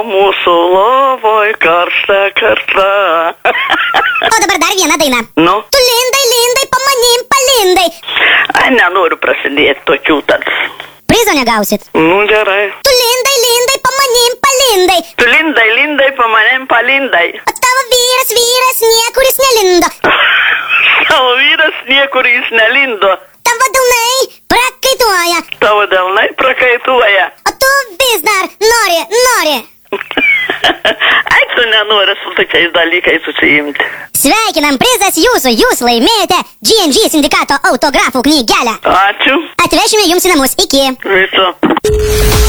Mūsų lovoj karšta karšta. O dabar dar viena daina. Nu? Tu lindai, lindai, po manim palindai. Ai, nenoriu prasidėti tokių tad. Prizo negausit. Nu, gerai. Tu lindai, lindai, po manim palindai. Tu lindai, lindai, po manim palindai. O tavo vyras, niekur jis nelindo. Tavo vyras niekur jis nelindo. Tavo delnai prakaituoja. Tavo delnai prakaituoja. O tu vis dar nori. Ai, tu nenori su tokiais dalykais užsiimti. Sveikinam, prizas jūsų, jūs laimėjote G&G sindikato autografų knygelę. Ačiū. Atvešime jums į namus, iki. Viso.